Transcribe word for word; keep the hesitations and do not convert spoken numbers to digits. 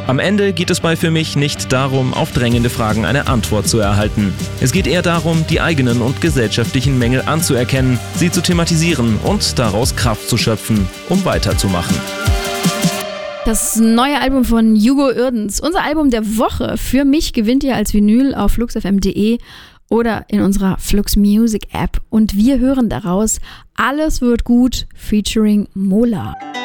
Am Ende geht es bei Für mich nicht darum, auf drängende Fragen eine Antwort zu erhalten. Es geht eher darum, die eigenen und gesellschaftlichen Mängel anzuerkennen, sie zu thematisieren und daraus Kraft zu schöpfen, um weiterzumachen. Das neue Album von Hugo Irdens, unser Album der Woche. Für mich gewinnt ihr als Vinyl auf flux f m punkt d e oder in unserer Flux Music App. Und wir hören daraus Alles wird gut featuring Mola.